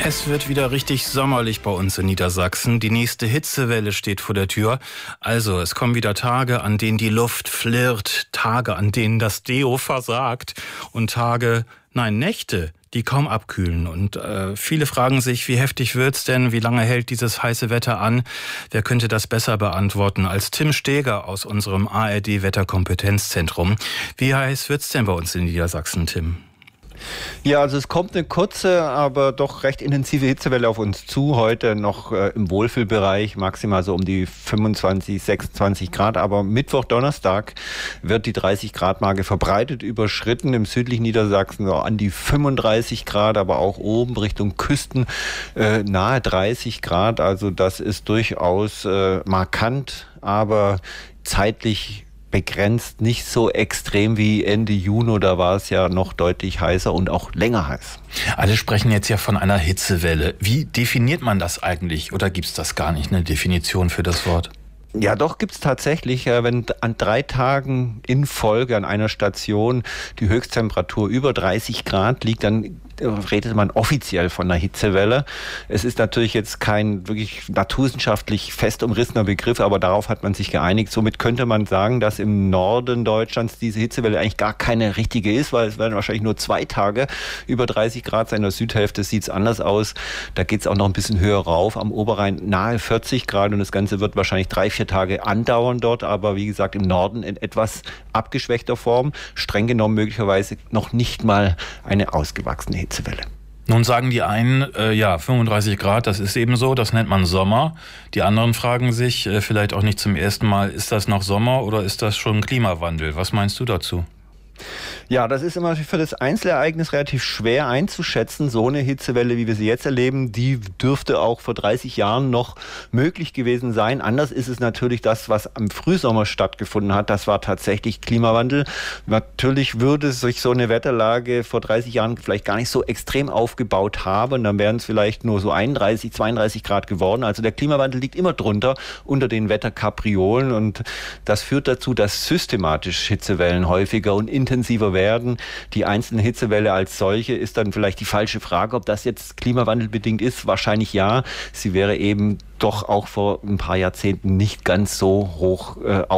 Es wird wieder richtig sommerlich bei uns in Niedersachsen. Die nächste Hitzewelle steht vor der Tür. Also, es kommen wieder Tage, an denen die Luft flirrt, Tage, an denen das Deo versagt und Nächte, die kaum abkühlen. Und viele fragen sich, wie heftig wird's denn? Wie lange hält dieses heiße Wetter an? Wer könnte das besser beantworten als Tim Steger aus unserem ARD-Wetterkompetenzzentrum? Wie heiß wird's denn bei uns in Niedersachsen, Tim? Ja, also es kommt eine kurze, aber doch recht intensive Hitzewelle auf uns zu. Heute noch im Wohlfühlbereich, maximal so um die 25, 26 Grad. Aber Mittwoch, Donnerstag wird die 30-Grad-Marke verbreitet überschritten. Im südlichen Niedersachsen so an die 35 Grad, aber auch oben Richtung Küsten nahe 30 Grad. Also das ist durchaus markant, aber zeitlich begrenzt, nicht so extrem wie Ende Juni, da war es ja noch deutlich heißer und auch länger heiß. Alle sprechen jetzt ja von einer Hitzewelle. Wie definiert man das eigentlich? Oder gibt es das gar nicht, eine Definition für das Wort? Ja, doch gibt's tatsächlich, wenn an 3 Tagen in Folge an einer Station die Höchsttemperatur über 30 Grad liegt, dann redet man offiziell von einer Hitzewelle. Es ist natürlich jetzt kein wirklich naturwissenschaftlich fest umrissener Begriff, aber darauf hat man sich geeinigt. Somit könnte man sagen, dass im Norden Deutschlands diese Hitzewelle eigentlich gar keine richtige ist, weil es werden wahrscheinlich nur 2 Tage über 30 Grad sein. In der Südhälfte sieht's anders aus. Da geht's auch noch ein bisschen höher rauf. Am Oberrhein nahe 40 Grad und das Ganze wird wahrscheinlich 3-4 Tage andauern dort, aber wie gesagt im Norden in etwas abgeschwächter Form, streng genommen möglicherweise noch nicht mal eine ausgewachsene Hitzewelle. Nun sagen die einen, 35 Grad, das ist eben so, das nennt man Sommer. Die anderen fragen sich, vielleicht auch nicht zum ersten Mal, ist das noch Sommer oder ist das schon Klimawandel? Was meinst du dazu? Ja, das ist immer für das Einzelereignis relativ schwer einzuschätzen. So eine Hitzewelle, wie wir sie jetzt erleben, die dürfte auch vor 30 Jahren noch möglich gewesen sein. Anders ist es natürlich das, was am Frühsommer stattgefunden hat. Das war tatsächlich Klimawandel. Natürlich würde sich so eine Wetterlage vor 30 Jahren vielleicht gar nicht so extrem aufgebaut haben. Dann wären es vielleicht nur so 31, 32 Grad geworden. Also der Klimawandel liegt immer drunter, unter den Wetterkapriolen. Und das führt dazu, dass systematisch Hitzewellen häufiger und intensiver werden. Die einzelne Hitzewelle als solche ist dann vielleicht die falsche Frage, ob das jetzt klimawandelbedingt ist. Wahrscheinlich ja. Sie wäre eben doch auch vor ein paar Jahrzehnten nicht ganz so hoch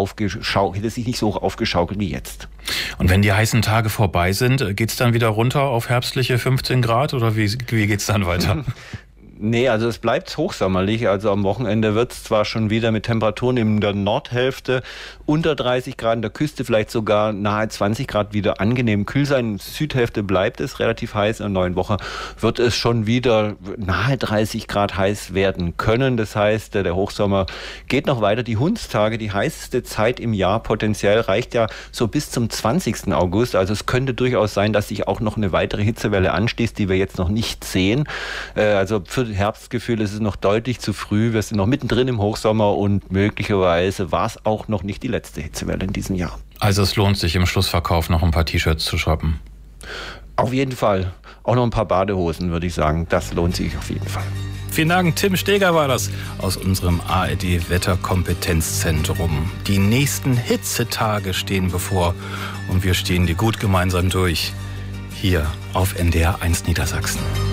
hätte sich nicht so hoch aufgeschaukelt wie jetzt. Und wenn die heißen Tage vorbei sind, geht's dann wieder runter auf herbstliche 15 Grad oder wie geht's dann weiter? Nee, also es bleibt hochsommerlich. Also am Wochenende wird es zwar schon wieder mit Temperaturen in der Nordhälfte unter 30 Grad, in der Küste vielleicht sogar nahe 20 Grad wieder angenehm kühl sein. In der Südhälfte bleibt es relativ heiß. In der neuen Woche wird es schon wieder nahe 30 Grad heiß werden können. Das heißt, der Hochsommer geht noch weiter. Die Hundstage, die heißeste Zeit im Jahr potenziell, reicht ja so bis zum 20. August. Also es könnte durchaus sein, dass sich auch noch eine weitere Hitzewelle anschließt, die wir jetzt noch nicht sehen. Also für Herbstgefühl ist es noch deutlich zu früh. Wir sind noch mittendrin im Hochsommer und möglicherweise war es auch noch nicht die letzte Hitzewelle in diesem Jahr. Also es lohnt sich im Schlussverkauf noch ein paar T-Shirts zu shoppen? Auf jeden Fall. Auch noch ein paar Badehosen, würde ich sagen. Das lohnt sich auf jeden Fall. Vielen Dank. Tim Steger war das aus unserem ARD-Wetterkompetenzzentrum. Die nächsten Hitzetage stehen bevor und wir stehen die gut gemeinsam durch. Hier auf NDR 1 Niedersachsen.